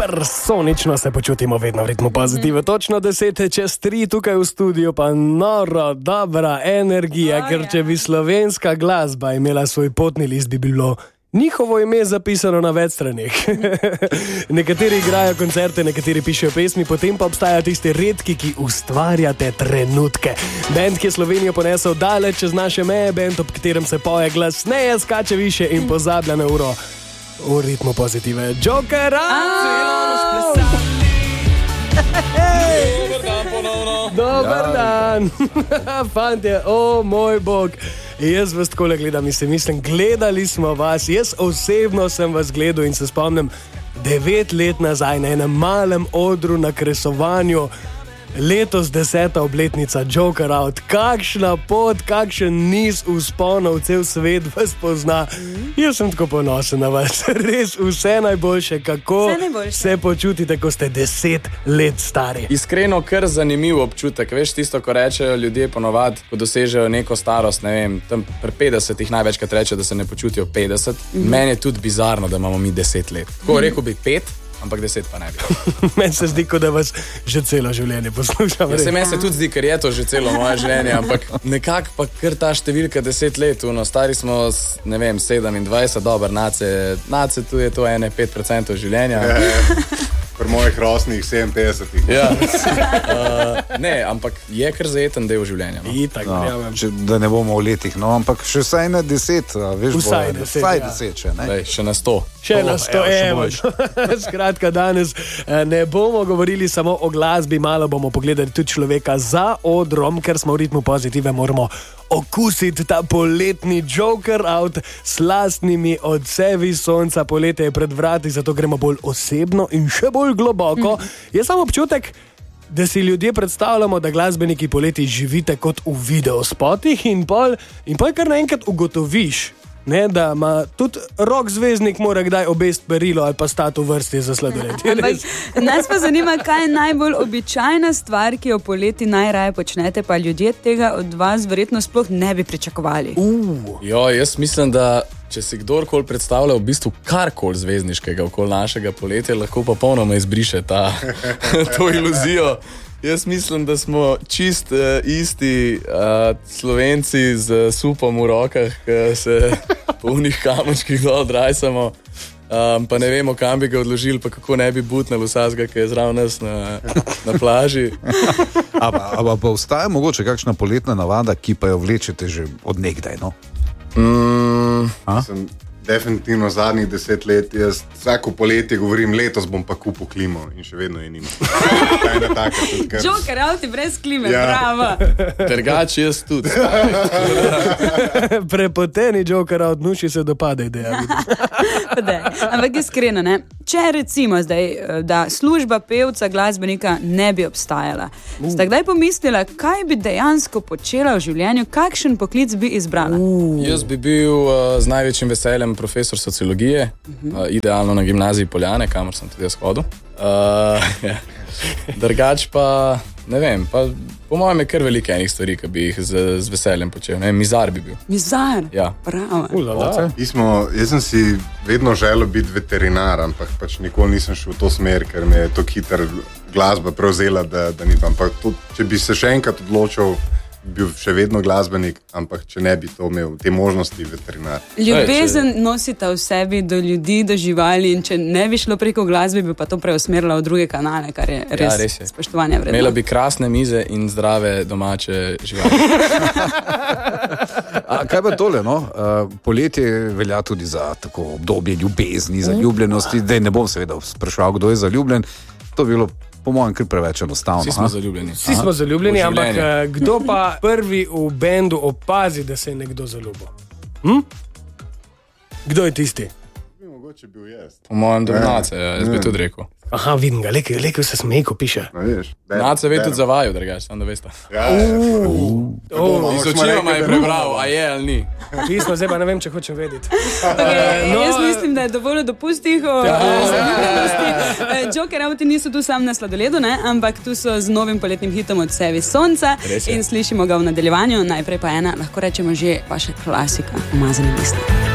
Supersonično se počutimo vedno v ritmu pozitiva. Točno 2:10 tukaj v studiu, pa noro, dobra energija, ker če bi slovenska glasba imela svoj potni list, bi bilo njihovo ime zapisano na več straneh. Nekateri igrajo koncerte, nekateri pišejo pesmi, potem pa obstajajo tisti redki, ki ustvarjate trenutke. Band, ki je Slovenijo ponesel daleč čez naše meje, band, ob katerem se poje glasneje, skače više in pozablja na uro. V ritmu pozitive. Joker Out! Dobar dan ponovno. Dobar dan. Fantje, moj bog. Jaz vas takole gledam in se mislim, gledali smo vas. Jaz osebno sem vas gledal in se spomnim 9 let nazaj na enem malem odru na kresovanju. Letos 10. obletnica Joker Out. Kakšna pot, kakšen niz vzponov, cel svet vas pozna. Jaz sem tako ponosen na vas. Res vse najboljše. Kako se počutite, ko ste 10 let stari? Iskreno, kar zanimiv občutek. Veš tisto, ko rečejo ljudje ponovad, ko dosežejo neko starost, ne vem, tam pri 50-ih največkrat rečejo, da se ne počutijo 50. Meni je tudi bizarno, da imamo mi 10 let. Tako rekel bi 5. Ampak 10 pa ne bi. Meni se zdi, da vas že celo življenje poslušam. Meni se tudi zdi, ker je to že celo moje življenje, ampak nekako pa kar ta številka 10 let, stari smo, ne vem, 27, dober, nace tu je to 5% življenja. Pri mojih rosnih 57. Ja. Ne, ampak je kar zajeten del življenja. Da ne bomo v letih, ampak še vsaj na 10, veš, vsaj 10, če ne. Še na 100. Še na 100, evo. Skratka, danes ne bomo govorili samo o glasbi, malo bomo pogledali tudi človeka za odrom, ker smo v ritmu pozitive, moramo okusiti ta poletni Joker Out s slastnimi odsevi sonca. Poletje je pred vrati, zato gremo bolj osebno in še bolj globoko. Je samo občutek, da si ljudje predstavljamo, da glasbeniki poleti živite kot v videospotih in pol kar naenkrat ugotoviš, ne, da ima tudi rock zvezdnik mora kdaj obesti perilo ali pa stati v vrsti za sladoled. Nas pa zanima, kaj je najbolj običajna stvar, ki jo poleti najraje počnete, pa ljudje tega od vas verjetno sploh ne bi pričakovali. Jaz mislim, da če si kdorkoli predstavlja v bistvu karkoli zvezdniškega okoli našega poletja, lahko pa popolnoma izbriše to iluzijo. Jaz mislim, da smo čist isti Slovenci z supom v rokah, ki se po unih kamočkih dol drajsamo, pa ne vemo, kam bi ga odložili, pa kako ne bi butnali vsazga, ki je zraven nas na plaži. Ampak pa obstaja mogoče kakšna poletna navada, ki pa jo vlečete že od nekdaj, no? Sem definitivno zadnjih 10 let, jaz vsako poletje govorim, letos bom pa kupil klimo in še vedno je nima. Joker Out brez klime, bravo. Drugač jaz tudi. Prepoteni Joker Out, nuši se dopade ideja. Ampak iskreno, ne? Če recimo zdaj, da služba pevca, glasbenika ne bi obstajala, ste kdaj pomislila, kaj bi dejansko počela v življenju, kakšen poklic bi izbrala? Jaz bi bil z največjim veseljem profesor sociologije, idealno na gimnaziji Poljane, kamor sem tudi jaz hodil. Drugač pa, ne vem, pa po mojem je kar veliko enih stvari, ki bi jih z veseljem počel. Ne, mizar bi bil. Mizar? Ja. Bravo. Jaz sem si vedno želel biti veterinar, ampak pač nikoli nisem šel v to smer, ker me je to hiter glasba prevzela, da ni tam. Ampak tudi, če bi se še enkrat odločil, bil še vedno glasbenik, ampak če ne bi to imel, te možnosti veterinar. Ljubezen nosita v sebi do ljudi, do živali in če ne bi šlo preko glasbe, bi pa to preusmerila v druge kanale, kar je res spoštovanja vredno. Imela bi krasne mize in zdrave domače živali. Kaj pa tole, no? Poletje velja tudi za tako obdobje ljubezni, za ljubljenosti. Zdaj ne bom seveda spraševal, kdo je zaljubljen. To bi bilo po mojem kar preveč enostavno. Vsi smo zaljubljeni. Vsi smo zaljubljeni, ampak kdo pa prvi v bendu opazi, da se je nekdo zaljubil? Kdo je tisti? Mogoče bil jaz. Po mojem Nace, jaz bi tudi rekel. Aha, vidim ga, Leko se smeje, ko piše. Nace ve tudi za vaju, drugač, samo da veste. Iz očima je prebral, a je ali ni. Pismo, zdaj pa ne vem, če hočem vedeti. Jaz mislim, da je dovolj dopustih o zaljubljenosti. Joker Out niso tu sam na sladoledu, ampak tu so z novim poletnim hitom Odsevi sonca in slišimo ga v nadaljevanju. Najprej pa ena, lahko rečemo že vaša klasika, Umazani listi.